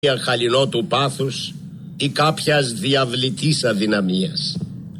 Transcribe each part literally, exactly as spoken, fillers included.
χαλινό του πάθους ή κάποιας διαβλητής αδυναμίας.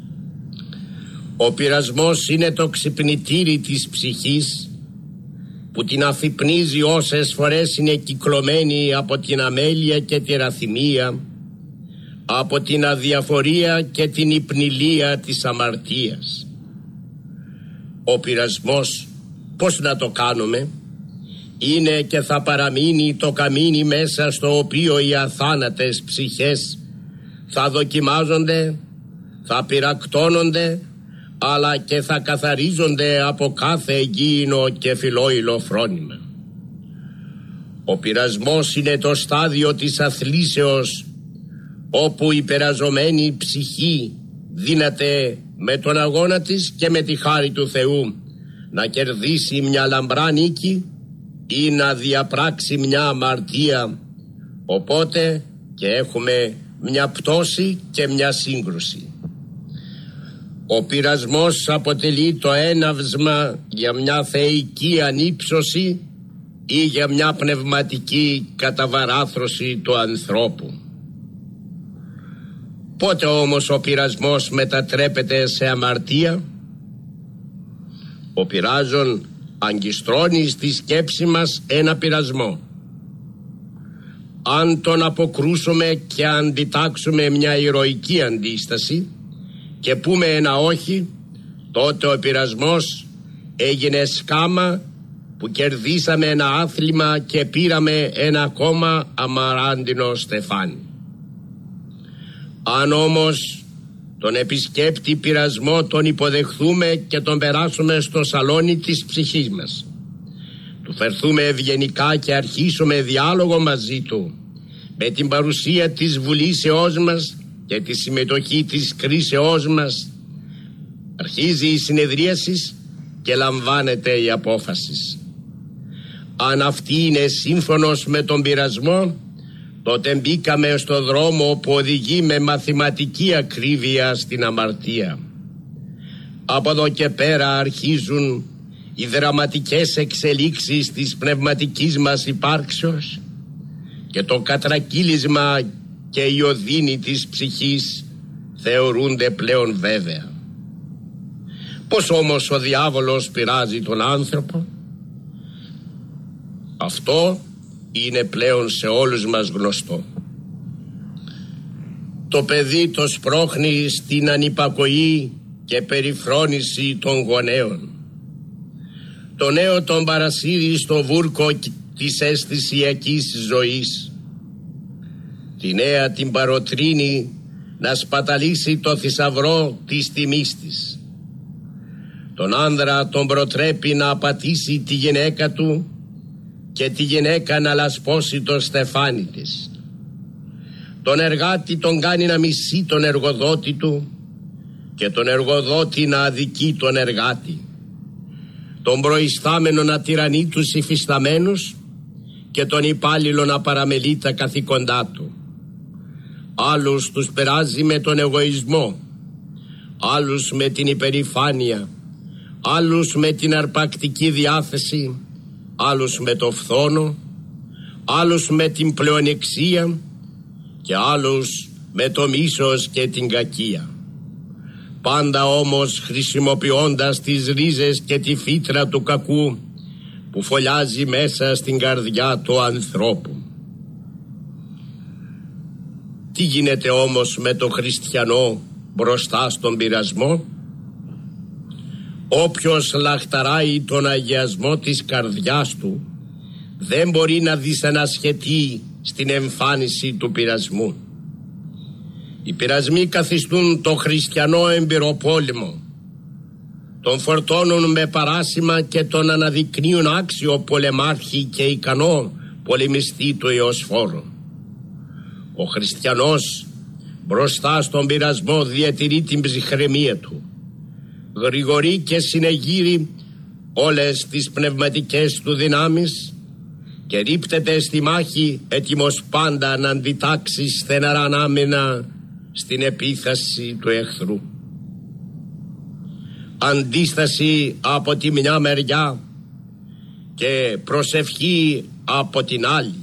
Ο πειρασμός είναι το ξυπνητήρι της ψυχής που την αφυπνίζει όσες φορές είναι κυκλωμένη από την αμέλεια και τη ραθυμία, από την αδιαφορία και την υπνηλία της αμαρτίας. Ο πειρασμός, πώς να το κάνουμε, είναι και θα παραμείνει το καμίνι μέσα στο οποίο οι αθάνατες ψυχές θα δοκιμάζονται, θα πυρακτώνονται, αλλά και θα καθαρίζονται από κάθε εγγύηνο και φιλόιλο φρόνημα. Ο πειρασμός είναι το στάδιο της αθλήσεως, όπου η περαζωμένη ψυχή δύναται με τον αγώνα της και με τη χάρη του Θεού να κερδίσει μια λαμπρά νίκη ή να διαπράξει μια αμαρτία, οπότε και έχουμε μια πτώση και μια σύγκρουση. Ο πειρασμός αποτελεί το έναυσμα για μια θεϊκή ανύψωση ή για μια πνευματική καταβαράθρωση του ανθρώπου. Πότε όμως ο πειρασμός μετατρέπεται σε αμαρτία? Ο πειράζων αγκιστρώνει στη σκέψη μας ένα πειρασμό. Αν τον αποκρούσουμε και αντιτάξουμε μια ηρωική αντίσταση και πούμε ένα όχι, τότε ο πειρασμός έγινε σκάμα που κερδίσαμε ένα άθλημα και πήραμε ένα ακόμα αμαράντινο στεφάνι. Αν όμως τον επισκέπτη πειρασμό τον υποδεχθούμε και τον περάσουμε στο σαλόνι της ψυχής μας, του φερθούμε ευγενικά και αρχίσουμε διάλογο μαζί του, με την παρουσία της βουλήσεώς μας και τη συμμετοχή της κρίσεώς μας, αρχίζει η συνεδρίαση και λαμβάνεται η απόφαση. Αν αυτή είναι σύμφωνος με τον πειρασμό, τότε μπήκαμε στο δρόμο που οδηγεί με μαθηματική ακρίβεια στην αμαρτία. Από εδώ και πέρα αρχίζουν οι δραματικές εξελίξεις της πνευματικής μας υπάρξεως και το κατρακύλισμα και η οδύνη της ψυχής θεωρούνται πλέον βέβαια. Πώς όμως ο διάβολος πειράζει τον άνθρωπο? Αυτό είναι πλέον σε όλους μας γνωστό. Το παιδί το σπρώχνει στην ανυπακοή και περιφρόνηση των γονέων. Το νέο τον παρασύρει στο βούρκο της αισθησιακής ζωής. Τη νέα την παροτρύνει να σπαταλήσει το θησαυρό της τιμής της. Τον άνδρα τον προτρέπει να απατήσει τη γυναίκα του και τη γυναίκα να λασπώσει το στεφάνι της. Τον εργάτη τον κάνει να μισεί τον εργοδότη του και τον εργοδότη να αδικεί τον εργάτη. Τον προϊστάμενο να τυραννεί τους υφισταμένους και τον υπάλληλο να παραμελεί τα καθήκοντά του. Άλλους τους περάζει με τον εγωισμό, άλλους με την υπερηφάνεια, άλλους με την αρπακτική διάθεση, άλλους με το φθόνο, άλλους με την πλεονεξία και άλλους με το μίσος και την κακία. Πάντα όμως χρησιμοποιώντας τις ρίζες και τη φύτρα του κακού που φωλιάζει μέσα στην καρδιά του ανθρώπου. Τι γίνεται όμως με το χριστιανό μπροστά στον πειρασμό? Όποιος λαχταράει τον αγιασμό της καρδιάς του δεν μπορεί να δυσανασχετεί στην εμφάνιση του πειρασμού. Οι πειρασμοί καθιστούν το χριστιανό εμπειροπόλεμο, τον φορτώνουν με παράσημα και τον αναδεικνύουν άξιο πολεμάρχη και ικανό πολεμιστή του Ιωσφόρου. Ο χριστιανός μπροστά στον πειρασμό διατηρεί την ψυχραιμία του, γρηγορεί και συνεγείρει όλες τις πνευματικές του δυνάμεις και ρίπτεται στη μάχη έτοιμος πάντα να αντιτάξει στεναρά άμυνα στην επίθεση του εχθρού. Αντίσταση από τη μια μεριά και προσευχή από την άλλη.